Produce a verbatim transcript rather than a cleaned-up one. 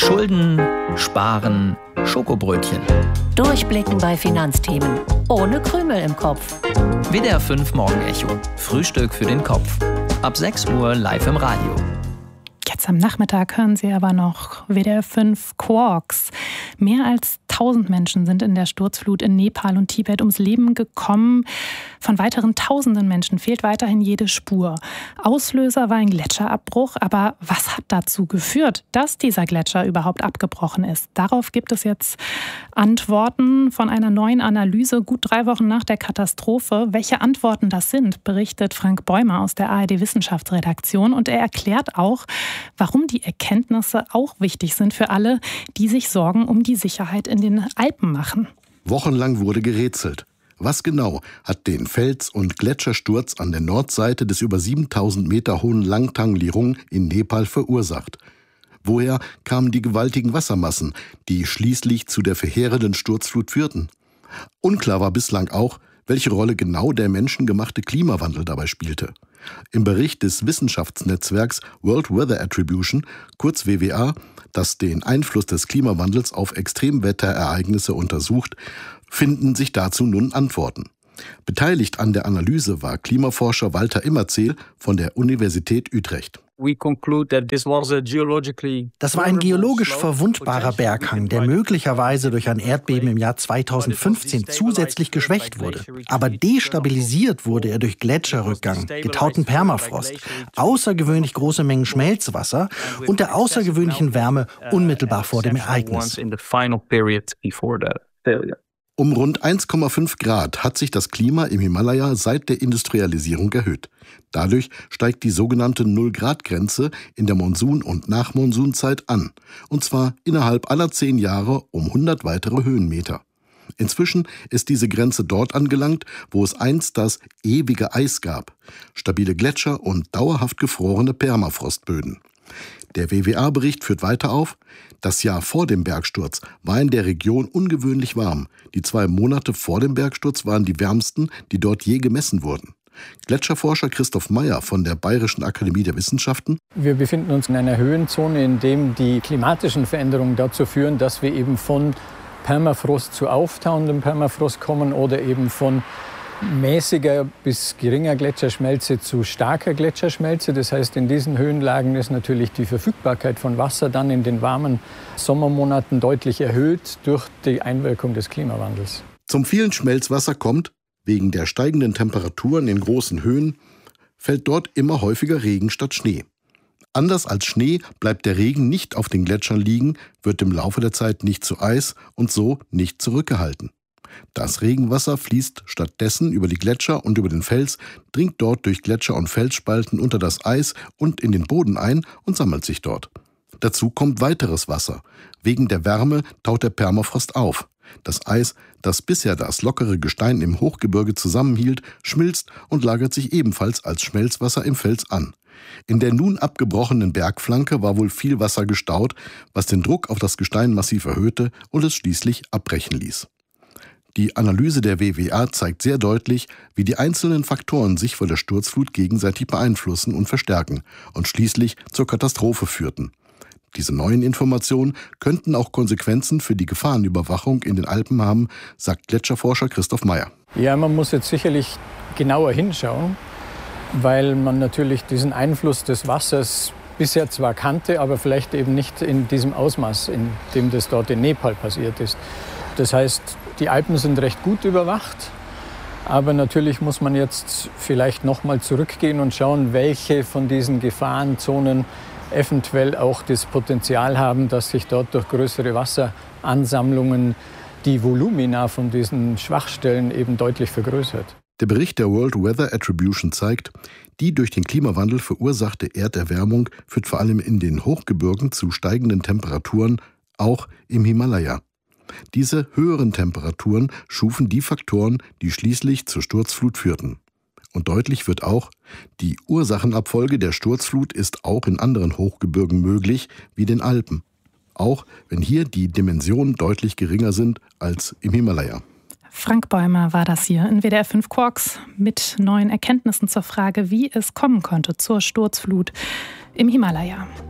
Schulden, Sparen, Schokobrötchen. Durchblicken bei Finanzthemen. Ohne Krümel im Kopf. W D R fünf Morgenecho. Frühstück für den Kopf. Ab sechs Uhr live im Radio. Jetzt am Nachmittag hören Sie aber noch W D R fünf Quarks. Mehr als tausend Menschen sind in der Sturzflut in Nepal und Tibet ums Leben gekommen. Von weiteren tausenden Menschen fehlt weiterhin jede Spur. Auslöser war ein Gletscherabbruch, aber was hat dazu geführt, dass dieser Gletscher überhaupt abgebrochen ist? Darauf gibt es jetzt Antworten von einer neuen Analyse, gut drei Wochen nach der Katastrophe. Welche Antworten das sind, berichtet Frank Bäumer aus der A R D-Wissenschaftsredaktion. Und er erklärt auch, warum die Erkenntnisse auch wichtig sind für alle, die sich Sorgen um die Sicherheit in den Alpen machen. Wochenlang wurde gerätselt. Was genau hat den Fels- und Gletschersturz an der Nordseite des über siebentausend Meter hohen Langtang Lirung in Nepal verursacht? Woher kamen die gewaltigen Wassermassen, die schließlich zu der verheerenden Sturzflut führten? Unklar war bislang auch, welche Rolle genau der menschengemachte Klimawandel dabei spielte. Im Bericht des Wissenschaftsnetzwerks World Weather Attribution, kurz W W A, das den Einfluss des Klimawandels auf Extremwetterereignisse untersucht, finden sich dazu nun Antworten. Beteiligt an der Analyse war Klimaforscher Walter Immerzeel von der Universität Utrecht. Das war ein geologisch verwundbarer Berghang, der möglicherweise durch ein Erdbeben im Jahr zweitausendfünfzehn zusätzlich geschwächt wurde. Aber destabilisiert wurde er durch Gletscherrückgang, getauten Permafrost, außergewöhnlich große Mengen Schmelzwasser und der außergewöhnlichen Wärme unmittelbar vor dem Ereignis. Um rund eins Komma fünf Grad hat sich das Klima im Himalaya seit der Industrialisierung erhöht. Dadurch steigt die sogenannte Null-Grad-Grenze in der Monsun- und Nachmonsunzeit an. Und zwar innerhalb aller zehn Jahre um hundert weitere Höhenmeter. Inzwischen ist diese Grenze dort angelangt, wo es einst das ewige Eis gab. Stabile Gletscher und dauerhaft gefrorene Permafrostböden. Der W W A-Bericht führt weiter auf, das Jahr vor dem Bergsturz war in der Region ungewöhnlich warm. Die zwei Monate vor dem Bergsturz waren die wärmsten, die dort je gemessen wurden. Gletscherforscher Christoph Meyer von der Bayerischen Akademie der Wissenschaften. Wir befinden uns in einer Höhenzone, in der die klimatischen Veränderungen dazu führen, dass wir eben von Permafrost zu auftauendem Permafrost kommen oder eben von mäßiger bis geringer Gletscherschmelze zu starker Gletscherschmelze. Das heißt, in diesen Höhenlagen ist natürlich die Verfügbarkeit von Wasser dann in den warmen Sommermonaten deutlich erhöht durch die Einwirkung des Klimawandels. Zum vielen Schmelzwasser kommt, wegen der steigenden Temperaturen in großen Höhen, fällt dort immer häufiger Regen statt Schnee. Anders als Schnee bleibt der Regen nicht auf den Gletschern liegen, wird im Laufe der Zeit nicht zu Eis und so nicht zurückgehalten. Das Regenwasser fließt stattdessen über die Gletscher und über den Fels, dringt dort durch Gletscher und Felsspalten unter das Eis und in den Boden ein und sammelt sich dort. Dazu kommt weiteres Wasser. Wegen der Wärme taut der Permafrost auf. Das Eis, das bisher das lockere Gestein im Hochgebirge zusammenhielt, schmilzt und lagert sich ebenfalls als Schmelzwasser im Fels an. In der nun abgebrochenen Bergflanke war wohl viel Wasser gestaut, was den Druck auf das Gestein massiv erhöhte und es schließlich abbrechen ließ. Die Analyse der W W A zeigt sehr deutlich, wie die einzelnen Faktoren sich vor der Sturzflut gegenseitig beeinflussen und verstärken und schließlich zur Katastrophe führten. Diese neuen Informationen könnten auch Konsequenzen für die Gefahrenüberwachung in den Alpen haben, sagt Gletscherforscher Christoph Meyer. Ja, man muss jetzt sicherlich genauer hinschauen, weil man natürlich diesen Einfluss des Wassers bisher zwar kannte, aber vielleicht eben nicht in diesem Ausmaß, in dem das dort in Nepal passiert ist. Das heißt, die Alpen sind recht gut überwacht, aber natürlich muss man jetzt vielleicht noch mal zurückgehen und schauen, welche von diesen Gefahrenzonen eventuell auch das Potenzial haben, dass sich dort durch größere Wasseransammlungen die Volumina von diesen Schwachstellen eben deutlich vergrößert. Der Bericht der World Weather Attribution zeigt, die durch den Klimawandel verursachte Erderwärmung führt vor allem in den Hochgebirgen zu steigenden Temperaturen, auch im Himalaya. Diese höheren Temperaturen schufen die Faktoren, die schließlich zur Sturzflut führten. Und deutlich wird auch, die Ursachenabfolge der Sturzflut ist auch in anderen Hochgebirgen möglich, wie den Alpen. Auch wenn hier die Dimensionen deutlich geringer sind als im Himalaya. Frank Bäumer war das hier in W D R fünf Quarks mit neuen Erkenntnissen zur Frage, wie es kommen konnte zur Sturzflut im Himalaya.